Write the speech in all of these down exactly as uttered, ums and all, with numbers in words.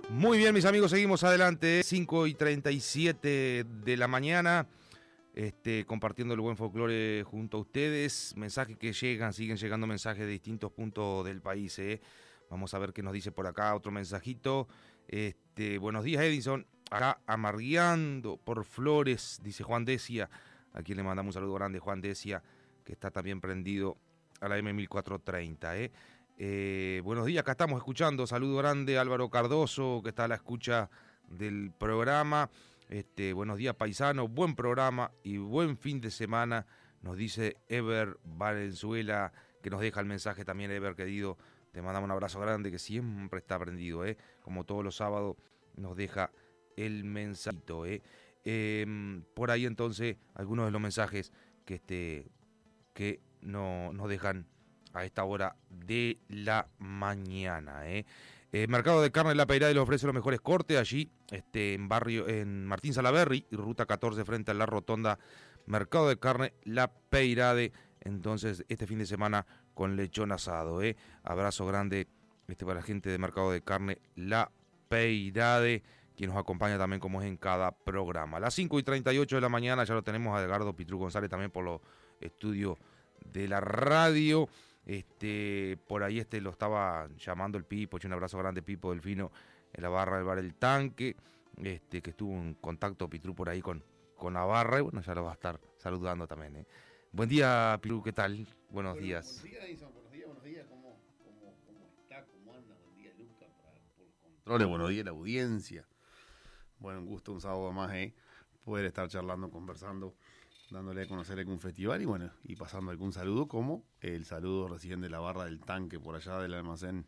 Muy bien, mis amigos, seguimos adelante. cinco y treinta y siete de la mañana. Este, compartiendo el buen folclore junto a ustedes. Mensajes que llegan, siguen llegando mensajes de distintos puntos del país. ¿eh? Vamos a ver qué nos dice por acá otro mensajito. Este, buenos días, Edison. Acá amargueando por Flores, dice Juan Decia. A quien le mandamos un saludo grande, Juan Decia, que está también prendido a la M mil cuatrocientos treinta. ¿eh? Eh, buenos días, acá estamos escuchando. Saludo grande Álvaro Cardoso, que está a la escucha del programa. Este, buenos días, paisano, buen programa y buen fin de semana, nos dice Ever Valenzuela, que nos deja el mensaje también. Ever, querido, te mandamos un abrazo grande, que siempre está prendido, ¿eh? Como todos los sábados nos deja el mensajito. ¿eh? Eh, por ahí entonces algunos de los mensajes que, este, que no, nos dejan a esta hora de la mañana. ¿eh? Eh, Mercado de Carne La Peirade le ofrece los mejores cortes allí este, en barrio en Martín Salaberry y ruta catorce frente a la rotonda. Mercado de Carne La Peirade, entonces este fin de semana con lechón asado. ¿eh? Abrazo grande este, para la gente de Mercado de Carne La Peirade, quien nos acompaña también como es en cada programa. A las cinco y treinta y ocho de la mañana ya lo tenemos a Edgardo Pitrú González también por los estudios de la radio. Este, por ahí este lo estaba llamando el Pipo, un abrazo grande, Pipo Delfino, en la barra del bar El Tanque, este, que estuvo en contacto Pitrú por ahí con, con la barra, y bueno, ya lo va a estar saludando también. ¿eh? Buen día, Pitrú, ¿qué tal? Buenos bueno, días. Buenos días, Edison, buenos días, buenos días, ¿cómo, cómo, cómo está? ¿Cómo anda? Buen día, Luca, para, por los controles, buenos días, la audiencia. Bueno, un gusto un sábado más, ¿eh? Poder estar charlando, conversando, dándole a conocer algún festival y bueno, y pasando algún saludo, como el saludo recién de la barra del Tanque, por allá del almacén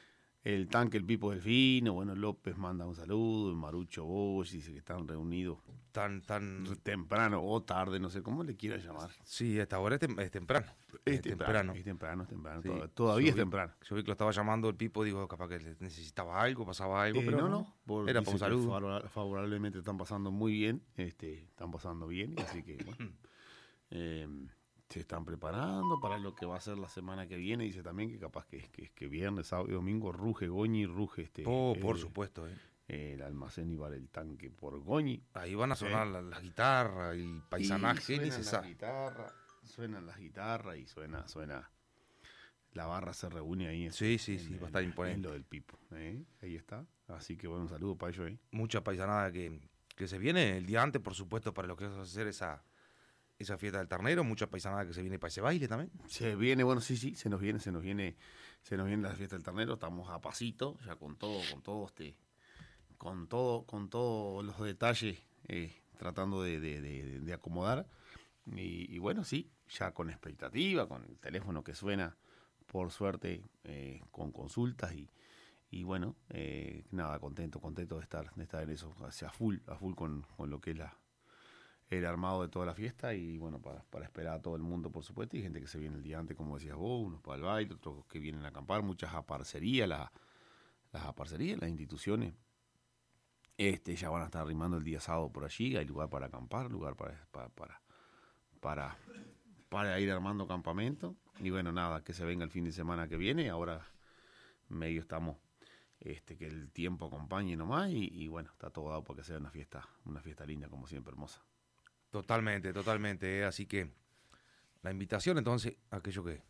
El Tanque, el Pipo Delfino. Bueno, López manda un saludo, Marucho Bosch dice que están reunidos Tan, tan temprano o tarde, no sé cómo le quiera llamar. Sí, hasta ahora es, tem es temprano. Es, es temprano, temprano. Es temprano, es temprano. Sí. Todavía yo es vi, temprano. Yo vi que lo estaba llamando el Pipo, digo, capaz que necesitaba algo, pasaba algo, eh, pero no, no. Por, era para un saludo. Favorablemente están pasando muy bien, este, están pasando bien, así que bueno. eh, se están preparando para lo que va a ser la semana que viene. Dice también que capaz que, que, que viernes, sábado y domingo ruge Goñi, ruge este. Oh, por eh, supuesto, eh. El almacén y bar El Tanque por Goñi. Ahí van a sonar eh. las la guitarras, el paisanaje, y ni se sabe. Guitarra, suenan las guitarras y suena, suena. La barra se reúne ahí. En, sí, sí, en, sí, en, va a estar imponente. En lo del Pipo. ¿eh? Ahí está. Así que bueno, un saludo para ellos ahí. Mucha paisanada que, que se viene el día antes, por supuesto, para lo que es hacer esa. Esa fiesta del ternero, mucha paisanada que se viene para ese baile también. Se viene, bueno, sí, sí, se nos viene, se nos viene, se nos viene la fiesta del ternero, estamos a pasito, ya con todo, con todo este, con todo, con todos los detalles, eh, tratando de, de, de, de acomodar. Y, y bueno, sí, ya con expectativa, con el teléfono que suena, por suerte, eh, con consultas y, y bueno, eh, nada, contento, contento de estar, de estar en eso, hacia full, a full con, con lo que es la el armado de toda la fiesta y bueno, para, para esperar a todo el mundo, por supuesto, y gente que se viene el día antes, como decías vos, unos para el baile, otros que vienen a acampar, muchas aparcerías, las, las aparcerías, las instituciones, este ya van a estar arrimando el día sábado por allí, hay lugar para acampar, lugar para, para, para, para, para ir armando campamento, y bueno, nada, que se venga el fin de semana que viene, ahora medio estamos, este que el tiempo acompañe nomás, y, y bueno, está todo dado para que sea una fiesta, una fiesta linda, como siempre, hermosa. Totalmente, totalmente, ¿eh? Así que la invitación entonces a aquellos que,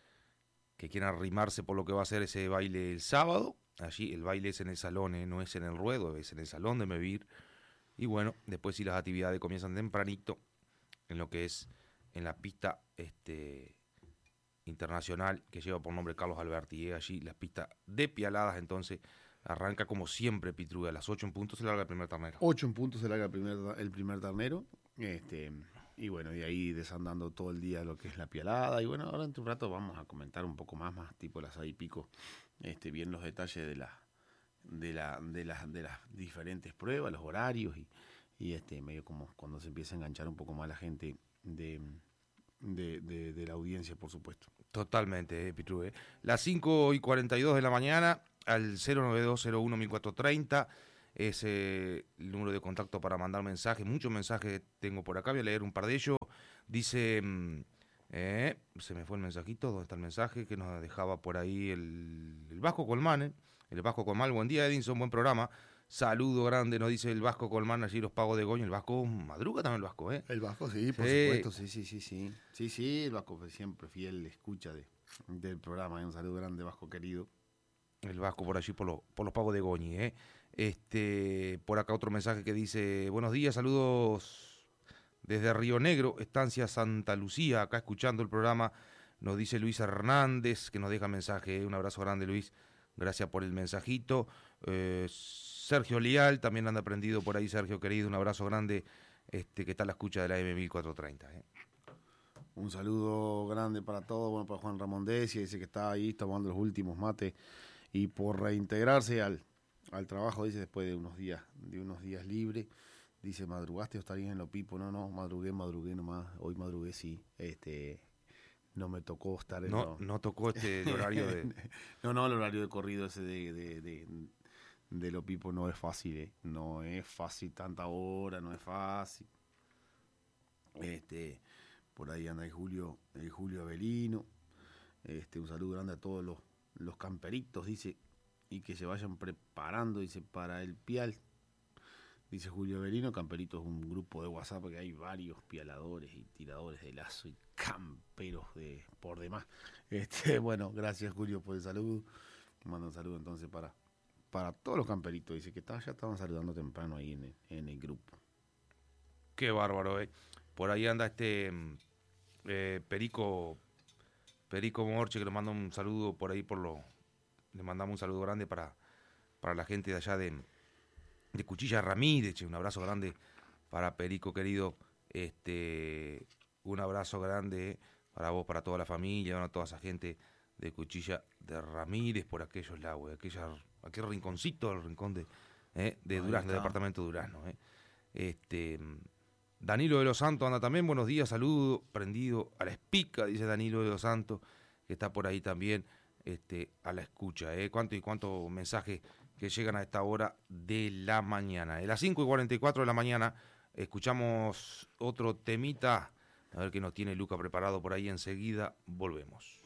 que quieran arrimarse por lo que va a ser ese baile el sábado, allí el baile es en el salón, ¿eh? No es en el ruedo, es en el salón de Mevir, y bueno, después si las actividades comienzan tempranito, en lo que es en la pista este internacional que lleva por nombre Carlos Alberti, ¿eh? Allí las pistas de Pialadas, entonces arranca como siempre Pitrú, a las ocho en punto se larga el primer ternero. ocho en punto se larga el primer, el primer ternero. Este, y bueno, y ahí desandando todo el día lo que es la pialada. Y bueno, ahora en un rato vamos a comentar un poco más, más tipo las seis y pico, este, bien los detalles de la, de la, de las, de las diferentes pruebas, los horarios y, y este, medio como cuando se empieza a enganchar un poco más la gente de, de, de, de la audiencia, por supuesto. Totalmente, eh, Pitrú, eh. Las cinco y cuarenta y dos de la mañana al cero nueve dos cero uno mil cuatrocientos treinta. Es eh, el número de contacto para mandar mensajes, muchos mensajes tengo por acá, voy a leer un par de ellos. Dice, eh, se me fue el mensajito, ¿dónde está el mensaje? Que nos dejaba por ahí el, el Vasco Colmán, eh, El Vasco Colmán, buen día Edinson, buen programa. Saludo grande, nos dice el Vasco Colmán, allí los pagos de Goño. El Vasco madruga también el Vasco, ¿eh? El Vasco, sí, por sí. supuesto, sí, sí, sí, sí. Sí, sí, el Vasco siempre fiel escucha de, del programa. Un saludo grande, Vasco querido. El Vasco por allí, por, lo, por los pagos de Goñi, ¿eh? Este, por acá otro mensaje que dice, buenos días, saludos desde Río Negro, estancia Santa Lucía, acá escuchando el programa. Nos dice Luis Hernández, que nos deja mensaje. Un abrazo grande, Luis. Gracias por el mensajito. Eh, Sergio Lial, también anda prendido por ahí, Sergio querido. Un abrazo grande, este, que está a la escucha de la M mil cuatrocientos treinta. ¿eh? Un saludo grande para todos. Bueno, para Juan Ramón Decia, dice que está ahí tomando los últimos mates. Y por reintegrarse al, al trabajo, dice, después de unos días, de unos días libres. Dice, ¿madrugaste o estarías en Lo Pipo? No, no, madrugué, madrugué nomás. Hoy madrugué, sí. Este... No me tocó estar en... No, lo... no tocó este el horario de... no, no, el horario de corrido ese de, de, de, de Lo Pipo no es fácil, ¿eh? No es fácil, tanta hora, no es fácil. Este, por ahí anda el Julio, el Julio Avelino. Este, un saludo grande a todos los, los camperitos, dice, y que se vayan preparando, dice, para el pial. Dice Julio Avelino, Camperito es un grupo de WhatsApp que hay varios pialadores y tiradores de lazo y camperos de por demás. Este, bueno, gracias Julio por el saludo. Mando un saludo entonces para, para todos los camperitos. Dice que está, ya estaban saludando temprano ahí en el, en el grupo. Qué bárbaro, eh. Por ahí anda este eh, Perico, Perico Morche, que le manda un saludo por ahí por lo. Le mandamos un saludo grande para, para la gente de allá de. de Cuchilla Ramírez, un abrazo grande para Perico querido, este, un abrazo grande para vos, para toda la familia, para toda esa gente de Cuchilla de Ramírez, por aquellos lados, aquella, aquel rinconcito, el rincón de, eh, de Durazno, del departamento de Durazno. Eh. Este, Danilo de los Santos anda también, buenos días, saludo, prendido a la espica, dice Danilo de los Santos, que está por ahí también, este, a la escucha. Eh. ¿Cuánto y cuánto mensaje que llegan a esta hora de la mañana? A las cinco y cuarenta y cuatro de la mañana escuchamos otro temita, a ver qué nos tiene Luca preparado por ahí, enseguida volvemos.